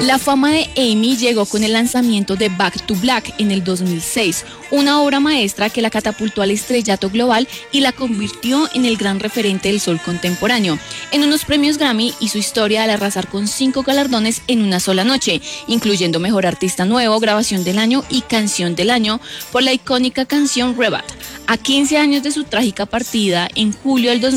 La fama de Amy llegó con el lanzamiento de Back to Black en el 2006, una obra maestra que la catapultó al estrellato global y la convirtió en el gran referente del soul contemporáneo. En unos premios Grammy hizo historia al arrasar con 5 galardones en una sola noche, incluyendo Mejor Artista Nuevo, Grabación del Año y Canción del Año por la icónica canción Rebat. A 15 años de su trágica partida, en julio del